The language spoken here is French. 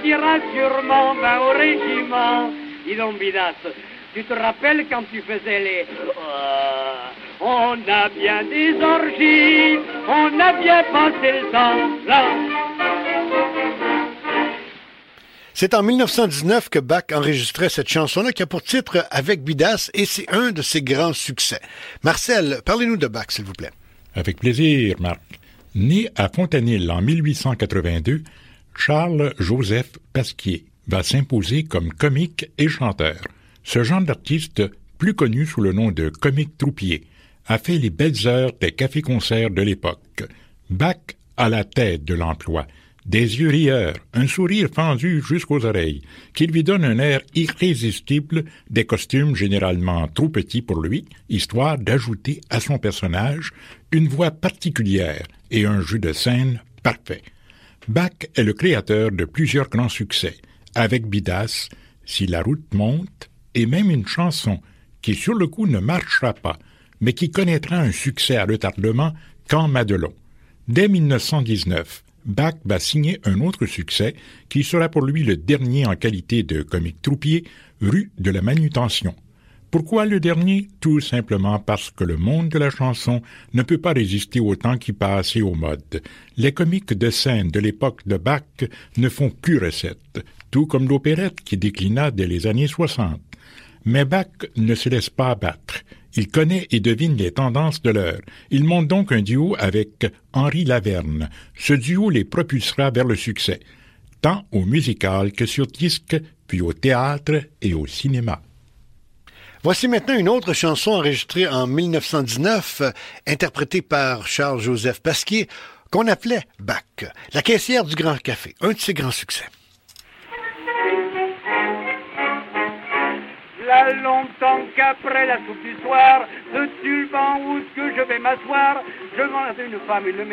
diras sûrement, va au régiment. Dis donc, Bidas, tu te rappelles quand tu faisais les... on a bien des orgies, on a bien passé le temps, là. C'est en 1919 que Bach enregistrait cette chanson-là qui a pour titre « Avec Bidas » et c'est un de ses grands succès. Marcel, parlez-nous de Bach, s'il vous plaît. Avec plaisir, Marc. Né à Fontanil en 1882, Charles-Joseph Pasquier va s'imposer comme comique et chanteur. Ce genre d'artiste, plus connu sous le nom de comique troupier, a fait les belles heures des cafés-concerts de l'époque. Bach à la tête de l'emploi. Des yeux rieurs, un sourire fendu jusqu'aux oreilles, qui lui donne un air irrésistible, des costumes généralement trop petits pour lui, histoire d'ajouter à son personnage une voix particulière et un jeu de scène parfait. Bach est le créateur de plusieurs grands succès, avec Bidas, Si la route monte, et même une chanson qui sur le coup ne marchera pas, mais qui connaîtra un succès à retardement quand Madelon. Dès 1919, Bach va signer un autre succès qui sera pour lui le dernier en qualité de comique troupier, Rue de la Manutention. Pourquoi le dernier? Tout simplement parce que le monde de la chanson ne peut pas résister au temps qui passe et aux modes. Les comiques de scène de l'époque de Bach ne font plus recette, tout comme l'opérette qui déclina dès les années 60. Mais Bach ne se laisse pas abattre. Il connaît et devine les tendances de l'heure. Il monte donc un duo avec Henri Laverne. Ce duo les propulsera vers le succès, tant au musical que sur disque, puis au théâtre et au cinéma. Voici maintenant une autre chanson enregistrée en 1919, interprétée par Charles-Joseph Pasquier, qu'on appelait Bach, La caissière du Grand Café, un de ses grands succès. Là longtemps qu'après la soupe du soir, dessus le banc où est-ce que je vais m'asseoir, je vois une femme, une